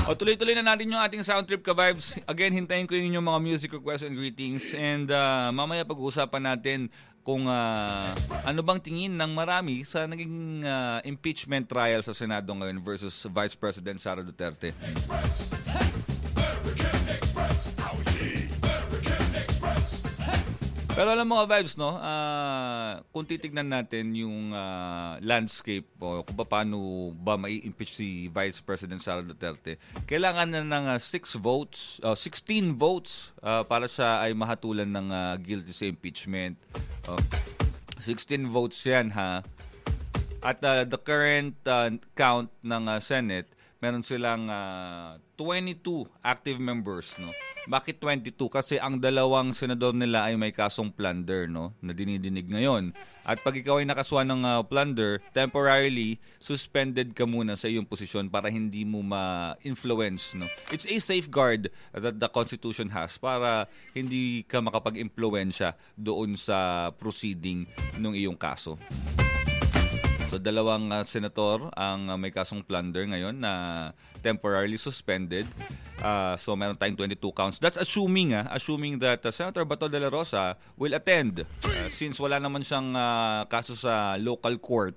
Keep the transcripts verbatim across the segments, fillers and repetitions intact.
O tuloy-tuloy na natin yung ating sound trip ka-vibes. Again, hintayin ko yung inyong mga music requests and greetings. And uh, mamaya pag-uusapan natin kung uh, ano bang tingin ng marami sa naging uh, impeachment trial sa Senado ngayon versus Vice President Sara Duterte. Pero alam mo ka vibes, no? Uh, kung titignan natin yung uh, landscape o kung paano ba mai-impeach si Vice President Sara Duterte, kailangan na ng uh, six votes, uh, sixteen votes uh, para siya ay mahatulan ng uh, guilty sa impeachment. Uh, sixteen votes yan, ha? At uh, the current uh, count ng uh, Senate, meron silang uh, twenty-two active members, no? Bakit twenty-two? Kasi ang dalawang senador nila ay may kasong plunder, no? Na dinidinig ngayon. At pag ikaw ay nakasuhan ng uh, plunder, temporarily suspended ka muna sa iyong posisyon para hindi mo ma-influence, no? It's a safeguard that the Constitution has para hindi ka makapag-impluwensya doon sa proceeding ng iyong kaso. So dalawang uh, senator ang uh, may kasong plunder ngayon na temporarily suspended. Uh, so meron tayong twenty-two counts. That's assuming uh, assuming that uh, Senator Bato de la Rosa will attend uh, since wala naman siyang uh, kaso sa local court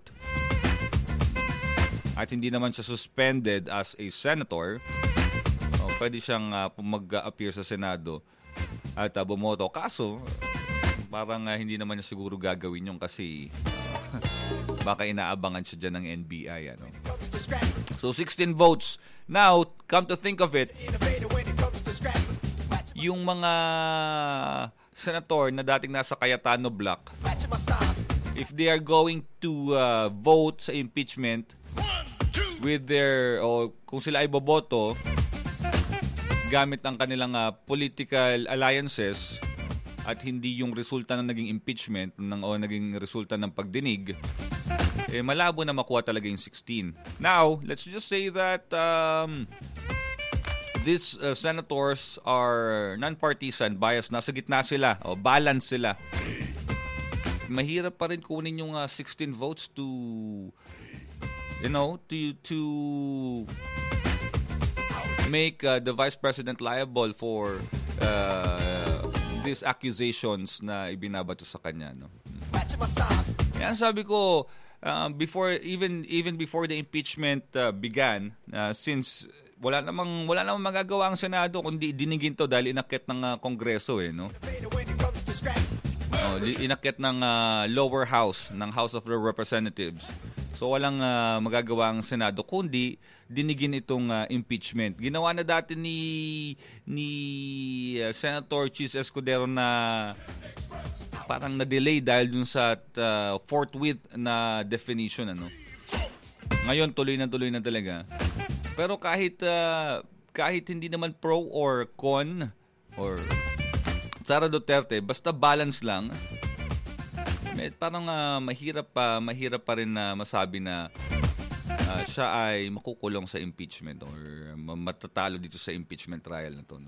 at hindi naman siya suspended as a senator. Uh, pwede siyang uh, mag-appear sa Senado at uh, bumoto. Kaso parang uh, hindi naman niya siguro gagawin yung kasi baka inaabangan siya dyan ng N B I. Ano? So, sixteen votes. Now, come to think of it, yung mga senator na dating nasa Cayetano block, if they are going to uh, vote sa impeachment with their, o kung sila ay boboto, gamit ang kanilang uh, political alliances, at hindi yung resulta ng naging impeachment ng, o naging resulta ng pagdinig, eh, malabo na makuha talaga yung sixteen. Now, let's just say that um, these uh, senators are non-partisan, biased, nasa gitna sila, o balance sila. Mahirap pa rin kunin yung uh, sixteen votes to, you know, to, to make uh, the Vice President liable for uh, these accusations na ibinabato sa kanya, no? Yan sabi ko, uh, before even even before the impeachment uh, began, uh, since wala namang wala namang magagawa ang Senado kundi dinigin to dahil inakyat ng uh, Kongreso, eh, no? Oh, inakyat ng uh, lower house, ng House of the Representatives. So walang uh, magagawa ang Senado kundi dinigin itong uh, impeachment. Ginawa na dati ni ni uh, Senator Chis Escudero na parang na-delay dahil dun sa uh, forthwith na definition, ano. Ngayon tuloy na tuloy na talaga. Pero kahit uh, kahit hindi naman pro or con or Sara Duterte, basta balance lang, may, parang uh, mahirap pa mahirap pa rin na masabi na uh, siya ay makukulong sa impeachment or matatalo dito sa impeachment trial na to, no?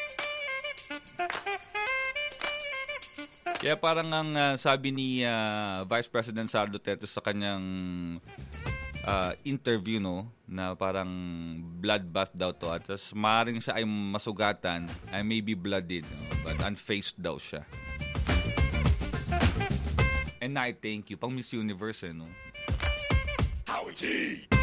Kaya parang ang uh, sabi ni uh, Vice President Sara Duterte sa kanyang uh, interview, no, na parang bloodbath daw to at tas maaaring siya ay masugatan, ay maybe blooded, no, but unfazed daw siya. And I thank you. Pang Miss Universe, eh, no? Howie T!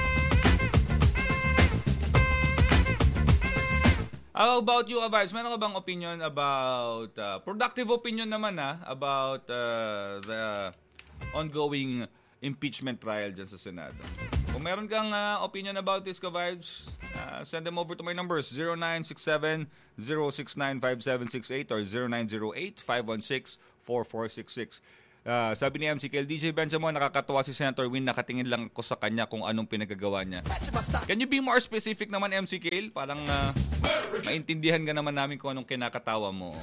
How about you, Avibes? Meron ka bang opinion about, uh, productive opinion naman, ha, about uh, the ongoing impeachment trial dyan sa Senado? Kung meron kang uh, opinion about this, Avibes, uh, send them over to my numbers, zero nine six seven, zero six nine, five seven six eight or zero nine zero eight, five one six, four four six six. Uh, sabi ni M C K L, D J Benjamin, nakakatawa si Senator Win, nakatingin lang ako sa kanya kung anong pinagagawa niya. Can you be more specific naman, M C K L? Parang uh, maintindihan ka naman namin kung anong kinakatawa mo.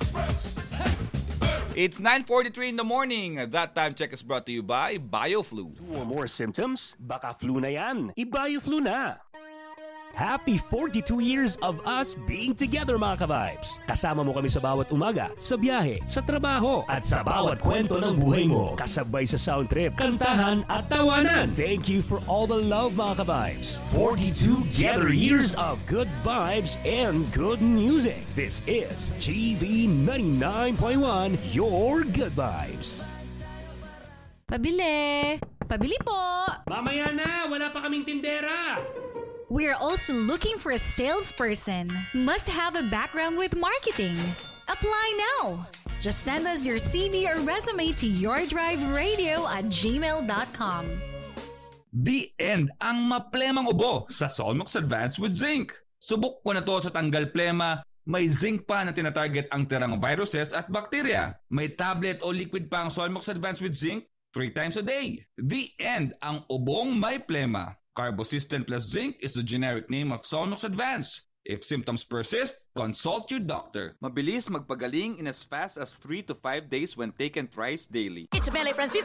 It's nine forty-three in the morning. That time check is brought to you by BioFlu. Two or more symptoms? Baka flu na yan. I-BioFlu na. Happy forty-two years of us being together, mga ka-vibes. Kasama mo kami sa bawat umaga, sa biyahe, sa trabaho, at sa bawat kwento ng buhay mo. Kasabay sa sound trip, kantahan at tawanan. Thank you for all the love, mga ka-vibes. forty-two together years of good vibes and good music. This is G V ninety-nine point one, your good vibes. Pabili! Pabili po! Mamaya na, wala pa kaming tindera. We are also looking for a salesperson. Must have a background with marketing. Apply now! Just send us your C V or resume to yourdriveradio at gmail dot com. The end ang maplemang ubo sa Solmox Advanced with Zinc. Subok ko na to sa tanggal plema. May zinc pa na tinatarget ang tirang viruses at bakterya. May tablet o liquid pa ang Solmox Advanced with Zinc three times a day. The end ang ubong may plema. Carbosystem plus zinc is the generic name of Solmox Advanced. If symptoms persist, consult your doctor. Mabilis magpagaling in as fast as three to five days when taken thrice daily. It's Mele Francisco.